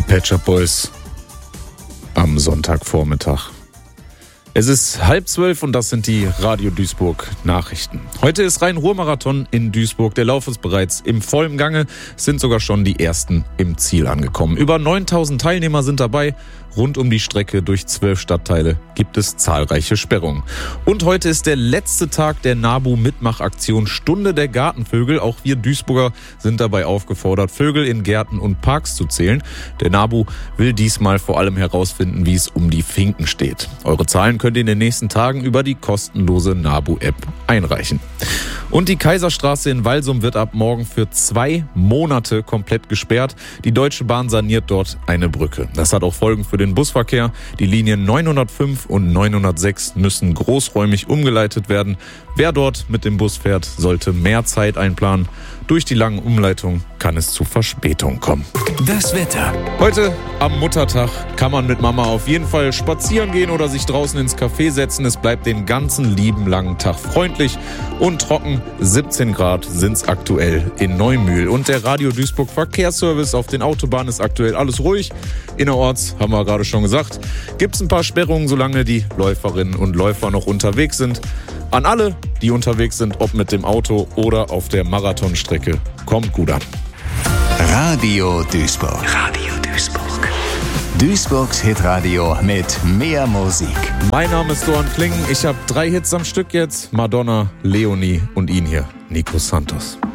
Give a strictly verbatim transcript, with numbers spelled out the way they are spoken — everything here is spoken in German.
Pet Shop Boys am Sonntagvormittag. Es ist halb zwölf und das sind die Radio Duisburg Nachrichten. Heute ist Rhein-Ruhr-Marathon in Duisburg. Der Lauf ist bereits im vollen Gange, sind sogar schon die ersten im Ziel angekommen. Über neuntausend Teilnehmer sind dabei. Rund um die Strecke durch zwölf Stadtteile gibt es zahlreiche Sperrungen. Und heute ist der letzte Tag der NABU-Mitmachaktion Stunde der Gartenvögel. Auch wir Duisburger sind dabei aufgefordert, Vögel in Gärten und Parks zu zählen. Der NABU will diesmal vor allem herausfinden, wie es um die Finken steht. Eure Zahlen könnt ihr in den nächsten Tagen über die kostenlose NABU-App einreichen. Und die Kaiserstraße in Walsum wird ab morgen für zwei Monate komplett gesperrt. Die Deutsche Bahn saniert dort eine Brücke. Das hat auch Folgen für den Busverkehr. Die Linien neunhundertfünf und neunhundertsechs müssen großräumig umgeleitet werden. Wer dort mit dem Bus fährt, sollte mehr Zeit einplanen. Durch die langen Umleitungen kann es zu Verspätungen kommen. Das Wetter. Heute am Muttertag kann man mit Mama auf jeden Fall spazieren gehen oder sich draußen ins Café setzen. Es bleibt den ganzen lieben langen Tag freundlich und trocken. siebzehn Grad sind es aktuell in Neumühl. Und der Radio Duisburg Verkehrsservice auf den Autobahnen ist aktuell alles ruhig. Innerorts, haben wir gerade schon gesagt, gibt es ein paar Sperrungen, solange die Läuferinnen und Läufer noch unterwegs sind. An alle, die unterwegs sind, ob mit dem Auto oder auf der Marathonstrecke, kommt gut an. Radio Duisburg. Radio Duisburg. Duisburgs Hitradio mit mehr Musik. Mein Name ist Doan Klingen. Ich habe drei Hits am Stück jetzt. Madonna, Leonie und ihn hier, Nico Santos.